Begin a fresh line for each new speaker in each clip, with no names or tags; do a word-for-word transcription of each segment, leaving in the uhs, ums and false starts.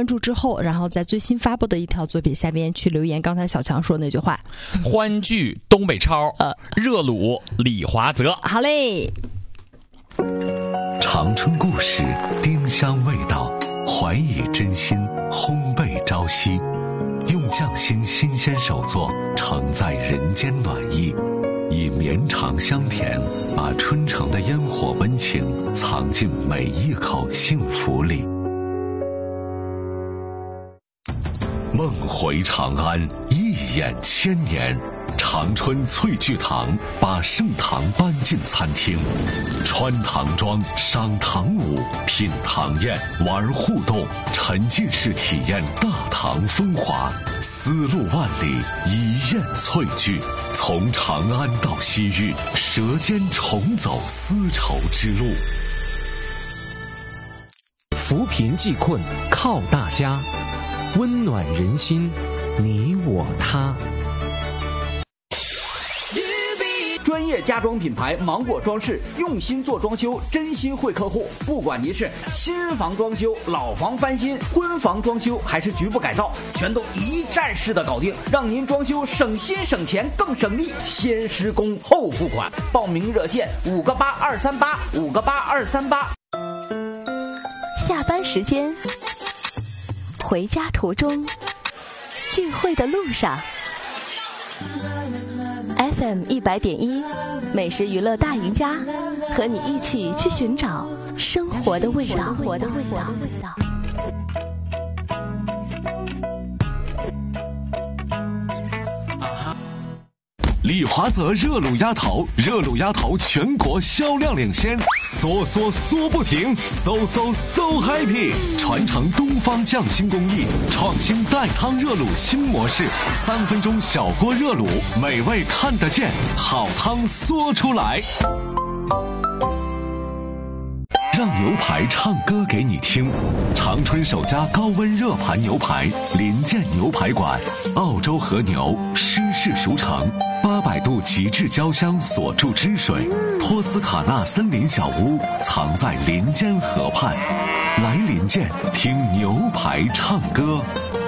关注之后，然后在最新发布的一条作品下边去留言刚才小强说那句话。
欢聚东北超，呃，热卤李华泽。
好嘞。
长春故事，丁香味道，怀疑真心，烘焙朝夕，用匠心新鲜手作承载人间暖意，以绵长香甜把春城的烟火温情藏进每一口幸福里。梦回长安，一眼千年。长春翠聚堂把盛唐搬进餐厅，穿唐装，赏唐舞，品唐宴，玩互动，沉浸式体验大唐风华。丝路万里，一宴翠聚，从长安到西域，舌尖重走丝绸之路。
扶贫济困靠大家，温暖人心，你我他。
专业家装品牌芒果装饰，用心做装修，真心惠客户。不管您是新房装修、老房翻新、婚房装修，还是局部改造，全都一站式的搞定，让您装修省心省钱更省力。先施工后付款，报名热线五个八二三八五个八二三八。
下班时间，回家途中，聚会的路上。F M 一百点一，美食娱乐大赢家，和你一起去寻找生活的味道。生活的味道。
李华泽热卤鸭头，热卤鸭头全国销量领先，嗦嗦嗦不停，嗖嗖嗖 happy， 传承东方匠心工艺，创新带汤热卤新模式，三分钟小锅热卤，美味看得见，好汤嗦出来。让牛排唱歌给你听，长春首家高温热盘牛排林建牛排馆，澳洲和牛湿式熟成，八百度极致焦香锁住汁水，托斯卡纳森林小屋藏在林间河畔，来林建听牛排唱歌。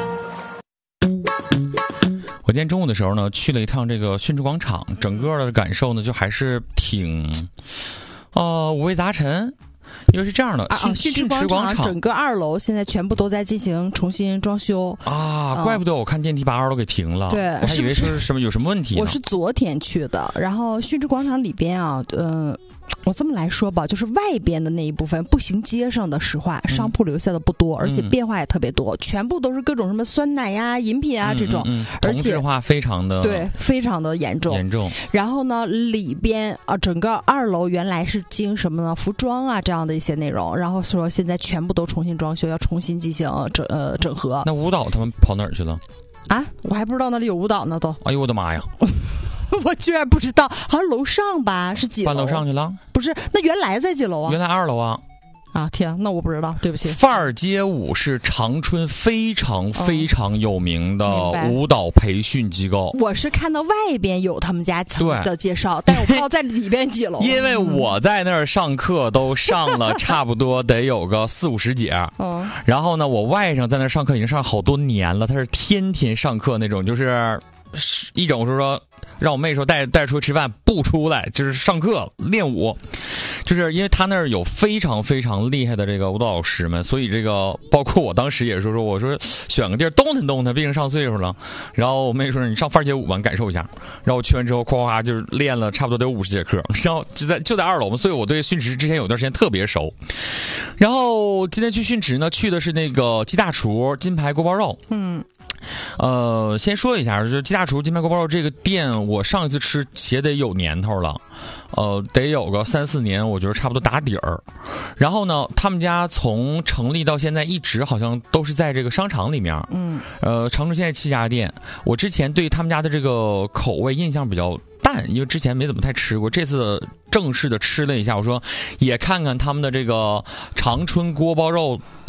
我今天中午的时候呢，去了一趟这个训斥广场，整个的感受呢，就还是挺，呃，五味杂陈。因为是这样的，
啊，训斥广场整个二楼现在全部都在进行重新装修
啊，怪不得我看电梯把二楼给停了，
对，
我还以为是什么有什么问题呢。
我是昨天去的，然后训斥广场里边啊，嗯、呃。我这么来说吧，就是外边的那一部分步行街上的实话，商铺留下的不多，嗯、而且变化也特别多，全部都是各种什么酸奶呀、饮品啊、嗯、这种，
嗯、
而且
同质化非常的
对，非常的严重。
严重。
然后呢，里边啊，整个二楼原来是经什么呢？服装啊这样的一些内容，然后说现在全部都重新装修，要重新进行整呃整合。
那舞蹈他们跑哪儿去了？
啊，我还不知道那里有舞蹈呢都。
哎呦我的妈呀！
我居然不知道，好像楼上吧，是几楼？
搬楼上去了？
不是，那原来在几楼啊？
原来二楼啊。
啊天，那我不知道，对不起。
范儿街舞是长春非常非常有名的舞蹈培训机构。
嗯、我是看到外边有他们家的介绍，但是我不知道在里边几楼。
因为我在那儿上课都上了差不多得有个四五十节。嗯。然后呢，我外甥在那儿上课已经上好多年了，他是天天上课那种，就是一种是说。让我妹说带带出去吃饭不出来，就是上课练舞，就是因为他那儿有非常非常厉害的这个舞蹈老师们，所以这个包括我当时也说说我说选个地儿动弹动弹，毕竟上岁数了。然后我妹说你上范儿街舞吧，你感受一下。然后我去完之后，夸夸就是练了差不多得有五十节课，然后就在就在二楼嘛，所以我对训斥之前有段时间特别熟。然后今天去训斥呢，去的是那个鸡大厨金牌锅包肉，嗯。呃，先说一下，就是鸡大厨金牌锅包肉这个店，我上一次吃且得有年头了，呃，得有个三四年，我觉得差不多打底儿。然后呢，他们家从成立到现在一直好像都是在这个商场里面，嗯，呃，长春现在七家店，我之前对他们家的这个口味印象比较淡，因为之前没怎么太吃过，这次正式的吃了一下，我说也看看他们的这个长春锅包肉大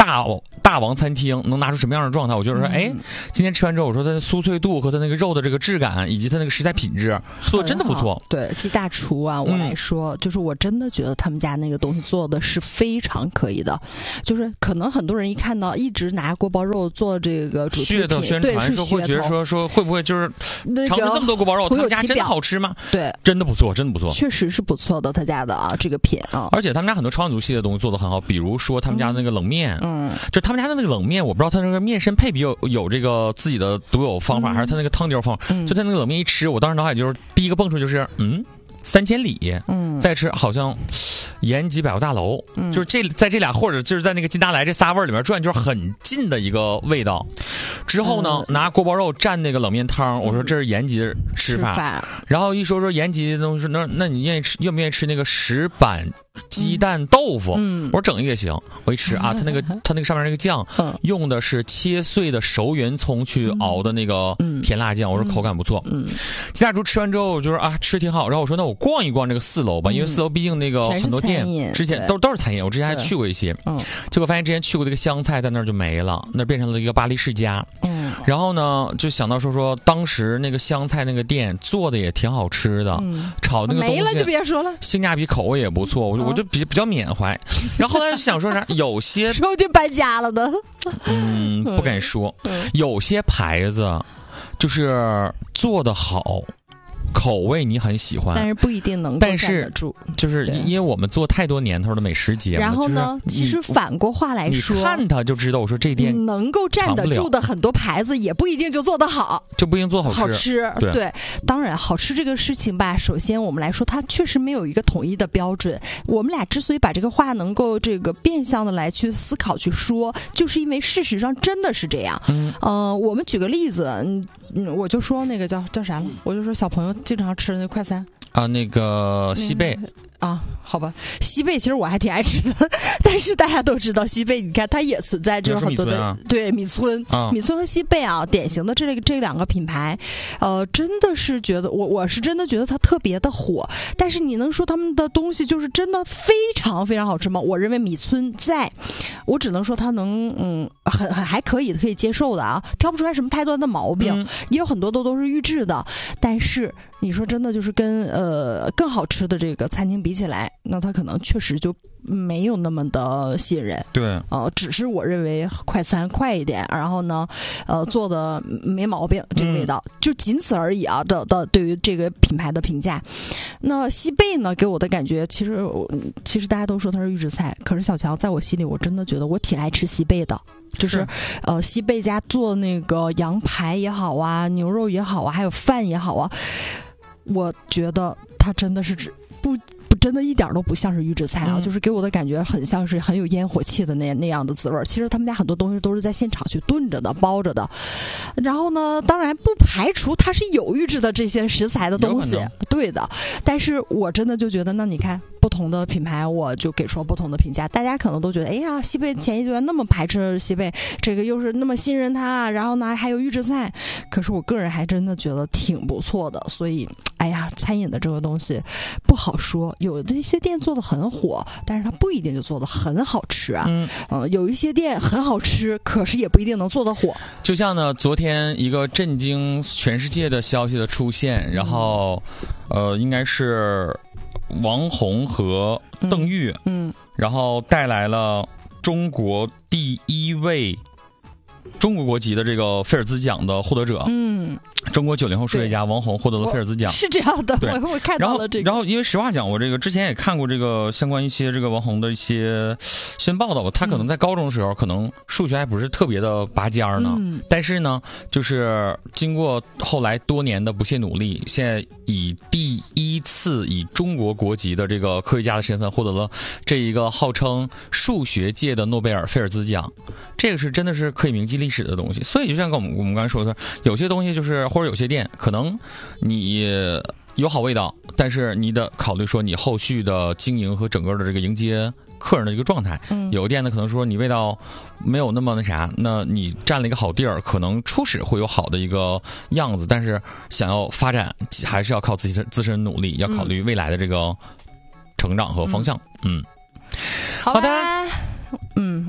大大王餐厅能拿出什么样的状态？我觉得说，哎、嗯，今天吃完之后，我说它的酥脆度和它那个肉的这个质感，以及它那个食材品质做的真的不错。
对，继大厨啊，我来说、嗯，就是我真的觉得他们家那个东西做的是非常可以的。就是可能很多人一看到一直拿锅包肉做这个主题品，
宣传说会觉得说说会不会就是尝了这么多锅包肉，他们家真的好吃吗？
对，
真的不错，真的不错，
确实是不错的，他家的啊这个品啊。
而且他们家很多超满族系的东西做的很好，比如说他们家那个冷面，嗯，就他们家的那个冷面，我不知道他那个面身配比有有这个自己的独有方法，嗯、还是他那个汤底方法。嗯、就他那个冷面一吃，我当时脑海就是第一个蹦出就是嗯。三千里，嗯，再吃好像延吉百货大楼，嗯，就是这在这俩或者就是在那个金达莱这仨味儿里面转，就是很近的一个味道。之后呢，嗯、拿锅包肉蘸那个冷面汤，我说这是延吉的吃法。吃法然后一说说延吉的东西，那那你愿意吃愿不愿意吃那个石板鸡蛋豆腐？嗯，我说整一个也行。我一吃啊，它那个它那个上面那个酱，嗯、用的是切碎的熟圆葱去熬的那个甜辣酱，我说口感不错。嗯，金大厨吃完之后就是啊吃挺好，然后我说那我逛一逛这个四楼吧，因为四楼毕竟那个很多店之前都都是餐饮，我之前还去过一些，嗯，结果发现之前去过这个湘菜在那儿就没了，那变成了一个巴黎世家，嗯，然后呢就想到说说当时那个湘菜那个店做的也挺好吃的，嗯，炒那个东西
没了就别说了，
性价比口味也不错，我就、嗯、我就比比较缅怀，然后后来就想说啥，有些
说不定搬家了的，
嗯，不敢说，嗯、有些牌子就是做的好。口味你很喜欢，
但是不一定能够站得住。
就是因为我们做太多年头的美食节目，
然后呢，
就是、
其实反过话来说，
你看它就知道，我说这店
能够站得住的很多牌子，也不一定就做得好，
就不一定做好吃。
好吃，
对，
对当然好吃这个事情吧，首先我们来说，它确实没有一个统一的标准。我们俩之所以把这个话能够这个变相的来去思考去说，就是因为事实上真的是这样。嗯，呃，我们举个例子，嗯嗯，我就说那个叫叫啥了，我就说小朋友经常吃的那快餐
啊，那个西贝。
嗯啊，好吧，西贝其实我还挺爱吃的，但是大家都知道西贝，你看它也存在这种很多的、
啊、
对米村、啊、米村和西贝啊，典型的这这两个品牌，呃，真的是觉得我我是真的觉得它特别的火，但是你能说他们的东西就是真的非常非常好吃吗？我认为米村在，我只能说它能嗯很很还可以可以接受的啊，挑不出来什么太多的毛病，嗯、也有很多都都是预制的，但是你说真的就是跟呃更好吃的这个餐厅比起来，那它可能确实就没有那么的吸引人。
对，
呃，只是我认为快餐快一点，然后呢，呃，做的没毛病，这个味道、嗯、就仅此而已啊。的的，对于这个品牌的评价，那西贝呢，给我的感觉，其实其实大家都说它是预制菜，可是小强在我心里，我真的觉得我挺爱吃西贝的。就是，呃，西贝家做那个羊排也好啊，牛肉也好啊，还有饭也好啊，我觉得它真的是只不。真的一点都不像是预制菜啊、嗯，就是给我的感觉很像是很有烟火气的那那样的滋味。其实他们家很多东西都是在现场去炖着的、包着的。然后呢，当然不排除它是有预制的这些食材的东西，对的。但是我真的就觉得，那你看不同的品牌，我就给出不同的评价。大家可能都觉得，哎呀，西贝前一段那么排斥西贝，这个又是那么信任它，然后呢还有预制菜。可是我个人还真的觉得挺不错的。所以，哎呀，餐饮的这个东西不好说，有。有的一些店做的很火，但是它不一定就做的很好吃啊。嗯，呃，有一些店很好吃，可是也不一定能做得火。
就像呢，昨天一个震惊全世界的消息的出现，然后，嗯、呃，应该是王红和邓玉，嗯，然后带来了中国第一位中国国籍的这个菲尔兹奖的获得者。嗯。中国九零后数学家王红获得了菲尔兹奖，
是这样的，我我看到了这个。
然后，然后因为实话讲，我这个之前也看过这个相关一些这个王红的一些新闻报道吧。他可能在高中的时候，嗯、可能数学还不是特别的拔尖呢、嗯，但是呢，就是经过后来多年的不懈努力，现在以第一次以中国国籍的这个科学家的身份获得了这一个号称数学界的诺贝尔菲尔兹奖。这个是真的是可以铭记历史的东西。所以就像我们我们刚才说的，有些东西就是。或者有些店可能你有好味道，但是你得考虑说你后续的经营和整个的这个迎接客人的一个状态。嗯，有的店呢可能说你味道没有那么那啥，那你占了一个好地儿，可能初始会有好的一个样子，但是想要发展还是要靠自己自身努力，要考虑未来的这个成长和方向。嗯，嗯
好的。嗯，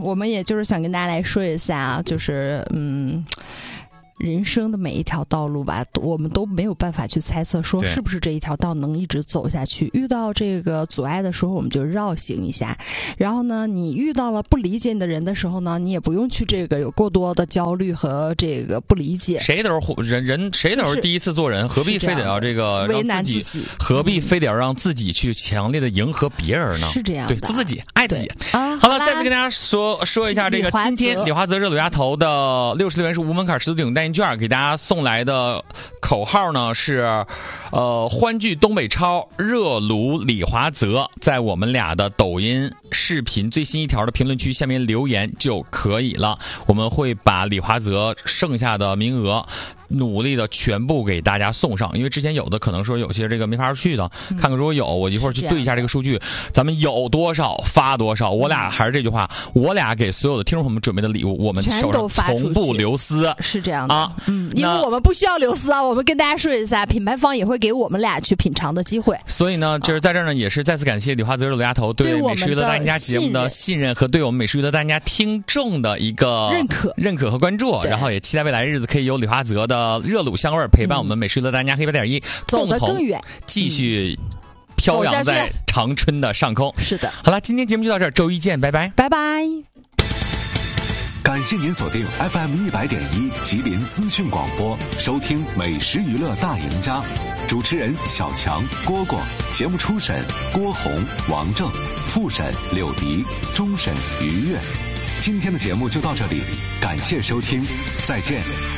我们也就是想跟大家来说一下啊，就是嗯。人生的每一条道路吧，我们都没有办法去猜测说是不是这一条道能一直走下去。遇到这个阻碍的时候，我们就绕行一下。然后呢，你遇到了不理解你的人的时候呢，你也不用去这个有过多的焦虑和这个不理解。
谁都是人人，谁都是第一次做人，何必非得要这个
为难
自己？
自己
何必非得要让自己去强烈的迎合别人呢？
是这样的，
对，做自己，爱自己。
啊，
好了，再次跟大家说说一下这个今天李华泽热卤鸭头的六十六元是无门槛十足顶代金券，给大家送来的口号呢是，呃，欢聚东北超，热卤李华泽，在我们俩的抖音视频最新一条的评论区下面留言就可以了。我们会把李华泽剩下的名额努力的全部给大家送上，因为之前有的可能说有些这个没法去的，嗯、看看如果有，我一会儿去对一下这个数据，咱们有多少发多少。我俩还是这句话，我俩给所有的听众朋友们准备的礼物，我们手上从不留丝，
是这样的
啊，
嗯，因为我们不需要留丝啊，我们跟大家说一下，品牌方也会给我们俩去品尝的机会。
所以呢，就是在这儿呢，也是再次感谢李华泽热卤鸭头对美食娱乐大家节目的信任和对我们美食娱乐大家听众的一个
认可、
认可和关注，然后也期待未来日子可以有李华泽的热卤香味陪伴我们美食娱乐大家黑八点一
走得更远，
继续飘扬在长春的上空。
是的，
好了，今天节目就到这儿，周一见，拜拜，
拜拜。
感谢您锁定 F M 一百点一吉林资讯广播，收听美食娱乐大赢家，主持人小强、蝈蝈，节目初审郭红、王正，复审柳迪，终审于悦。今天的节目就到这里，感谢收听，再见。